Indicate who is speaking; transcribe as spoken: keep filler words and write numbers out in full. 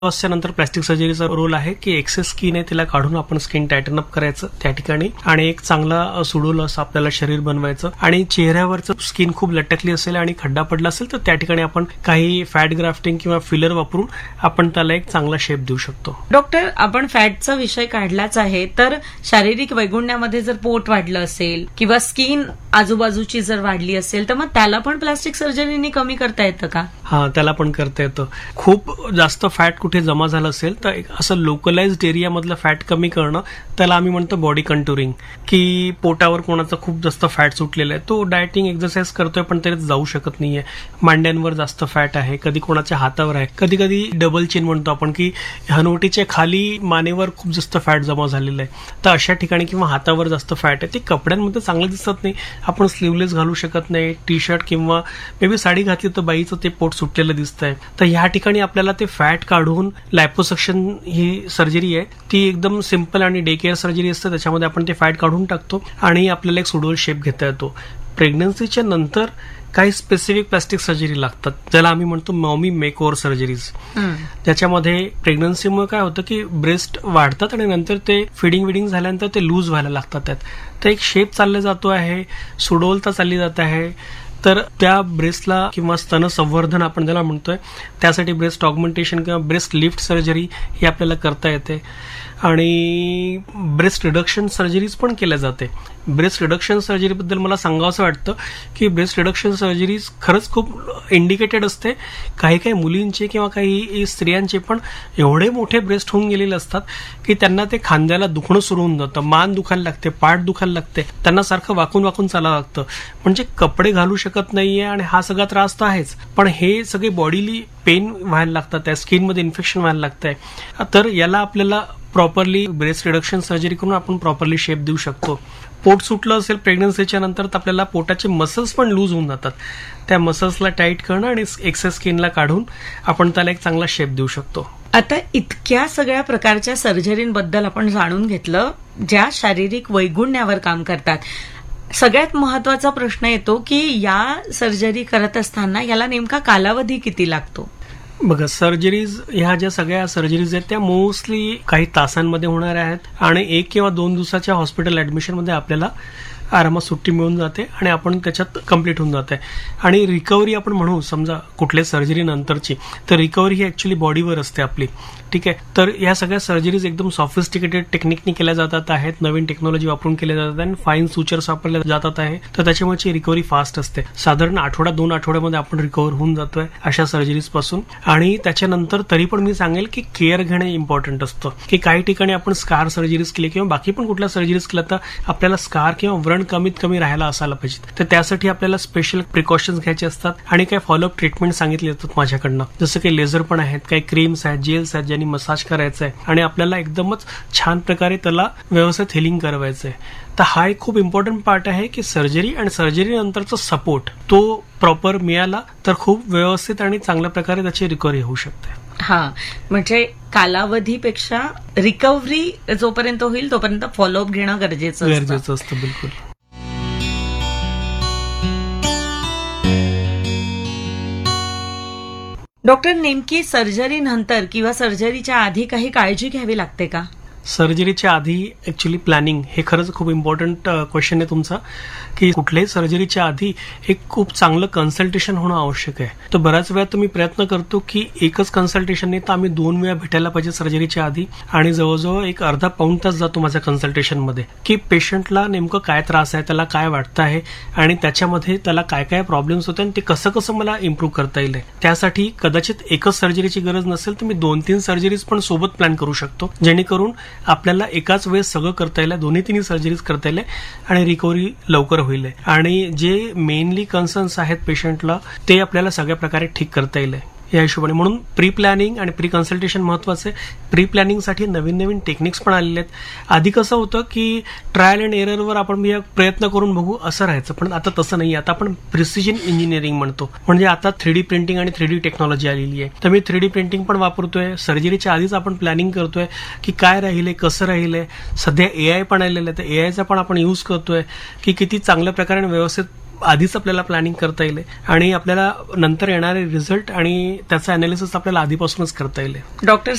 Speaker 1: नंतर plastic सर्जरीचा role आहे की एक्सेस स्किन आहे तिला काढून आपण स्किन टायटन अप करायचं त्या ठिकाणी आणि एक चांगला सुडोल असं आपल्याला शरीर बनवायचं आणि चेहऱ्यावरचं स्किन खूप लटकली असेल आणि खड्डा पडला असेल तर त्या ठिकाणी आपण काही फॅट ग्राफ्टिंग किंवा फिलर वापरून आपण त्याला एक चांगला शेप देऊ शकतो.
Speaker 2: डॉक्टर, आपण फॅटचा विषय काढलाच आहे, तर शारीरिक वैगुण्यामध्ये जर पोट वाढलं असेल किंवा स्किन आजूबाजूची जर वाढली असेल तर मग त्याला पण प्लास्टिक सर्जरीने कमी करता येतं का?
Speaker 1: हा, त्याला पण करता येतं. खूप जास्त फॅट कुठे जमा झालं असेल तर असं लोकलाइज्ड एरियामधलं फॅट कमी करणं त्याला आम्ही म्हणतो बॉडी कंटुरिंग. की पोटावर कोणाचा खूप जास्त फॅट सुटलेला आहे, तो डायटिंग एक्सरसाइज करतोय पण तरी जाऊ शकत नाहीये. मांड्यांवर जास्त फॅट आहे, कधी कोणाच्या हातावर आहे, कधी कधी डबल चेन म्हणतो आपण की हनवटीच्या खाली मानेवर खूप जास्त फॅट जमा झालेलं आहे. तर अशा ठिकाणी किंवा हातावर जास्त फॅट आहे ते कपड्यांमध्ये चांगलं दिसत नाही, आपण स्लीवलेस घालू शकत नाही, टी शर्ट किंवा मे बी साडी घातली तर बाईचं ते पोट सुटलेलं दिसतंय. तर ह्या ठिकाणी आपल्याला ते फॅट काढून लायपोसक्शन ही सर्जरी आहे ती एकदम सिंपल आणि डे केअर सर्जरी असते, त्याच्यामध्ये आपण ते फॅट काढून टाकतो आणि आपल्याला एक सुडोल शेप घेता येतो. प्रेग्नन्सीच्या नंतर काही स्पेसिफिक प्लास्टिक सर्जरी लागतात ज्याला आम्ही म्हणतो मॉमी मेकओव्हर सर्जरीज. त्याच्यामध्ये प्रेग्नन्सीमुळे काय होतं की ब्रेस्ट वाढतात आणि नंतर ते फिडिंग विडिंग झाल्यानंतर ते लूज व्हायला लागतात. त्यात तर एक शेप चालला जातो आहे, सुडोलता चालली जात आहे, तर त्या ब्रेस्टला किंवा स्तन संवर्धन आपण ज्याला म्हणतोय त्यासाठी ब्रेस्ट ऑगमेंटेशन किंवा ब्रेस्ट लिफ्ट सर्जरी ही आपल्याला करता येते आणि ब्रेस्ट रिडक्शन सर्जरीज पण केल्या जाते. ब्रेस्ट रिडक्शन सर्जरीबद्दल मला सांगावंसं वाटतं की ब्रेस्ट रिडक्शन सर्जरीज खरंच खूप इंडिकेटेड असते. काही काही मुलींचे किंवा काही स्त्रियांचे पण एवढे मोठे ब्रेस्ट होऊन गेलेले असतात की त्यांना ते खांद्याला दुखणं सुरू होऊन जातं, मान दुखायला लागते, पाठ दुखायला लागते, त्यांना सारखं वाकून वाकून चालावं लागतं, म्हणजे कपडे घालू शकत नाहीये आणि हा सगळा त्रास तर आहेच, पण हे सगळे बॉडीली पेन व्हायला लागतात, त्या स्किनमध्ये इन्फेक्शन व्हायला लागतंय. तर याला आपल्याला प्रॉपरली ब्रेस्ट रिडक्शन सर्जरी करून आपण प्रॉपरली शेप देऊ शकतो. पोट सुटलं असेल प्रेग्नन्सीच्या नंतर तर आपल्याला पोटाचे मसल्स पण लूज होऊन जातात, त्या मसल्सला टाईट करणं आणि एक्सेस स्किनला काढून आपण त्याला एक चांगला शेप देऊ शकतो.
Speaker 2: आता इतक्या सगळ्या प्रकारच्या सर्जरींबद्दल आपण जाणून घेतलं ज्या शारीरिक वैगुण्यावर काम करतात. सगळ्यात महत्वाचा प्रश्न येतो की या सर्जरी करत असताना याला नेमका कालावधी किती लागतो?
Speaker 1: बघा, सर्जरीज ह्या ज्या सगळ्या सर्जरीज आहेत त्या मोस्टली काही तासांमध्ये होणार आहेत आणि एक किंवा दोन दिवसाच्या हॉस्पिटल ऍडमिशनमध्ये आपल्याला आरामात सुट्टी मिळून जाते आणि आपण त्याच्यात कम्प्लीट होऊन जाते. आणि रिकव्हरी आपण म्हणू समजा कुठल्या सर्जरी नंतरची, तर रिकव्हरी ही ऍक्च्युली बॉडीवर असते आपली, ठीक आहे. तर या सगळ्या सर्जरीज एकदम सॉफिस्टिकेटेड टेक्निकनी केल्या जातात आहेत, नवीन टेक्नॉलॉजी वापरून केल्या जातात आणि फाईन सुचर्स वापरल्या जातात आहे, तर त्याच्यामुळे रिकव्हरी फास्ट असते. साधारण आठवडा दोन आठवड्यामध्ये आपण रिकव्हर होऊन जातोय अशा सर्जरीज पासून. आणि त्याच्यानंतर तरी पण मी सांगेल की केअर घेणं इम्पॉर्टंट असतं. की काही ठिकाणी आपण स्कार सर्जरीज केली किंवा बाकी पण कुठल्या सर्जरीज केल्या तर आपल्याला स्कार किंवा व्रण कमीत कमी राहायला असायला पाहिजे, तर त्यासाठी आपल्याला स्पेशल प्रिकॉशन्स घ्यायचे असतात आणि काही फॉलोअप ट्रीटमेंट सांगितले जातात माझ्याकडनं, जसं काही लेझर पण आहेत, काही क्रीम्स आहेत, जेल्स आहेत ज्यांनी मसाज करायचं आहे आणि आपल्याला एकदमच छान प्रकारे त्याला व्यवस्थित हिलिंग करवायचं आहे. तर हा एक खूप इम्पॉर्टंट पार्ट आहे की सर्जरी आणि सर्जरी नंतरचा सपोर्ट तो प्रॉपर मिळाला तर खूप व्यवस्थित आणि चांगल्या प्रकारे त्याची रिकव्हरी होऊ शकते.
Speaker 2: हा, म्हणजे कालावधीपेक्षा रिकव्हरी जोपर्यंत होईल तोपर्यंत फॉलोअप घेणं गरजेचं
Speaker 1: गरजेचं असतं. बिलकुल.
Speaker 2: डॉक्टर, नेमकी सर्जरी नंतर किंवा सर्जरीच्या आधी काही काळजी घ्यावी लागते का?
Speaker 1: सर्जरीच्या आधी ऍक्च्युली प्लॅनिंग हे खरंच खूप इम्पॉर्टंट क्वेश्चन आहे तुमचा, की कुठल्याही सर्जरीच्या आधी एक खूप चांगलं कन्सल्टेशन होणं आवश्यक आहे. तर बऱ्याच वेळा तुम्ही प्रयत्न करतो की एकच कन्सल्टेशन नाही तर आम्ही दोन वेळा भेटायला पाहिजे सर्जरीच्या आधी, आणि जवळजवळ एक अर्धा पाऊण तास जातो माझ्या कन्सल्टेशनमध्ये की पेशंटला नेमकं काय त्रास आहे, त्याला काय वाटतं आहे आणि त्याच्यामध्ये त्याला काय काय प्रॉब्लेम्स होते आणि ते कसं कसं मला इम्प्रूव्ह करता येईल. त्यासाठी कदाचित एकच सर्जरीची गरज नसेल तर मी दोन तीन सर्जरीज पण सोबत प्लॅन करू शकतो, जेणेकरून आपल्याला एकाच वेळेस सगळं करता येईल, दोन्ही तिन्ही सर्जरीज करता येईल आणि रिकव्हरी लवकर होईल. आणि जे मेनली कन्सर्न्स आहेत पेशंटला ते आपल्याला सगळ्या प्रकारे ठीक करता येईल या हिशोबाने. म्हणून प्री प्लॅनिंग आणि प्री कन्सल्टेशन महत्वाचं आहे. प्री प्लॅनिंगसाठी नवीन नवीन टेक्निक्स पण आलेले आहेत. आधी कसं होतं की ट्रायल अँड एररवर आपण प्रयत्न करून बघू असं राहायचं, पण आता तसं नाही. आता आपण प्रिसिजन इंजिनिअरिंग म्हणतो, म्हणजे आता थ्री डी प्रिंटिंग आणि थ्री डी टेक्नॉलॉजी आलेली आहे. तर मी थ्री डी प्रिंटिंग पण वापरतोय. सर्जरीच्या आधीच आपण प्लॅनिंग करतोय की काय राहिले, कसं राहिले. सध्या ए आय पण आलेलं आहे, तर ए आयचा पण आपण यूज करतोय की किती चांगल्या प्रकारे व्यवस्थित आधीच आपल्याला प्लॅनिंग करता येईल आणि आपल्याला नंतर येणारे रिझल्ट आणि त्याचा अनालिसिस आपल्याला आधीपासूनच करता येईल.
Speaker 2: डॉक्टर